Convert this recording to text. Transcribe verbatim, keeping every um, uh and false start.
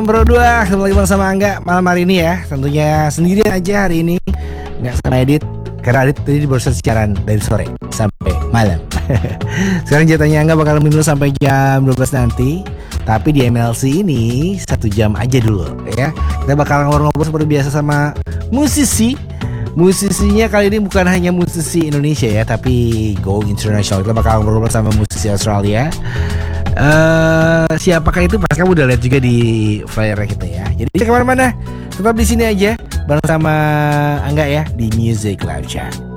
Berdua ketemu lagi sama Angga malam hari ini ya. Tentunya sendirian aja hari ini, nggak sama Edit karena Edit tadi baru siaran dari sore sampai malam. Sekarang jatahnya Angga bakal minum sampai jam dua belas nanti. Tapi di M L C ini satu jam aja dulu ya. Kita bakal ngobrol-ngobrol seperti biasa sama musisi. Musisinya kali ini bukan hanya musisi Indonesia ya, tapi go international. Kita bakal ngobrol sama musisi Australia. Uh, siapakah itu? Pas kamu udah lihat juga di flyer kita ya. Jadi kemana-mana, tetap di sini aja bareng sama Angga ya di Music Live Chat.